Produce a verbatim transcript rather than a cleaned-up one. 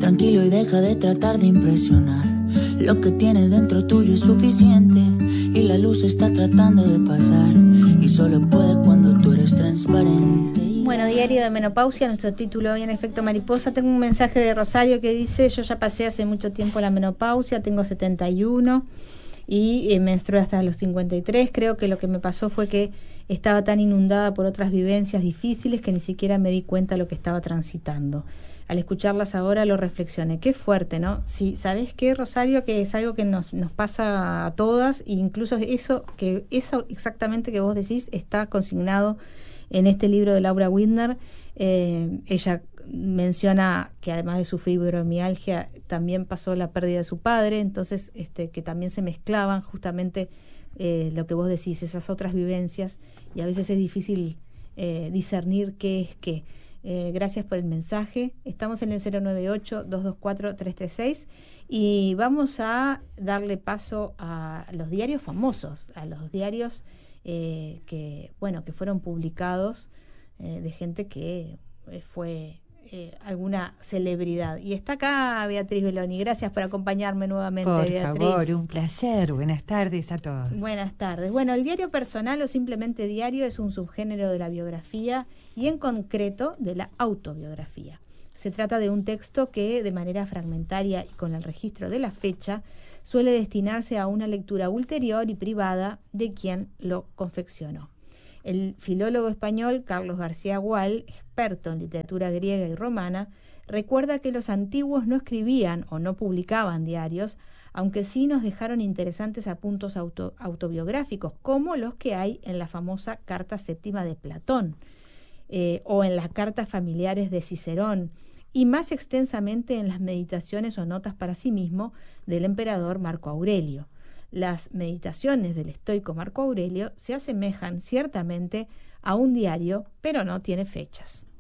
tranquilo y deja de tratar de impresionar. Lo que tienes dentro tuyo es suficiente y la luz está tratando de pasar y solo puede cuando tú eres transparente. Bueno, diario de menopausia, nuestro título hoy en Efecto Mariposa. Tengo un mensaje de Rosario que dice: yo ya pasé hace mucho tiempo la menopausia, tengo setenta y uno y eh, menstrué hasta los cincuenta y tres. Creo que lo que me pasó fue que estaba tan inundada por otras vivencias difíciles que ni siquiera me di cuenta de lo que estaba transitando. Al escucharlas ahora lo reflexioné. Qué fuerte, ¿no? Sí, ¿sabés qué, Rosario? Que es algo que nos, nos pasa a todas, e incluso eso, que eso exactamente que vos decís está consignado en este libro de Laura Windner. Eh, ella menciona que además de su fibromialgia también pasó la pérdida de su padre, entonces este, que también se mezclaban justamente eh, lo que vos decís, esas otras vivencias, y a veces es difícil eh, discernir qué es qué. Eh, gracias por el mensaje. Estamos en el cero nueve ocho, dos dos cuatro, tres tres seis y vamos a darle paso a los diarios famosos, a los diarios eh, que, bueno, que fueron publicados eh, de gente que eh, fue eh, alguna celebridad. Y está acá Beatriz Beloni. Gracias por acompañarme nuevamente, por Beatriz. Por favor, un placer. Buenas tardes a todos. Buenas tardes. Bueno, el diario personal o simplemente diario es un subgénero de la biografía y en concreto de la autobiografía. Se trata de un texto que, de manera fragmentaria y con el registro de la fecha, suele destinarse a una lectura ulterior y privada de quien lo confeccionó. El filólogo español Carlos García Gual, experto en literatura griega y romana, recuerda que los antiguos no escribían o no publicaban diarios, aunque sí nos dejaron interesantes apuntos auto, autobiográficos, como los que hay en la famosa Carta Séptima de Platón, eh, o en las cartas familiares de Cicerón, y más extensamente en las meditaciones o notas para sí mismo del emperador Marco Aurelio. Las meditaciones del estoico Marco Aurelio se asemejan ciertamente a un diario, pero no tiene fechas.